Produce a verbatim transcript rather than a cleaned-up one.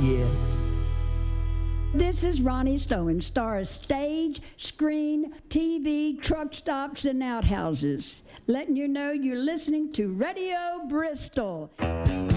yet. This is Ronnie Stone, star of stage, screen, T V, truck stops, and outhouses. Letting you know you're listening to Radio Bristol.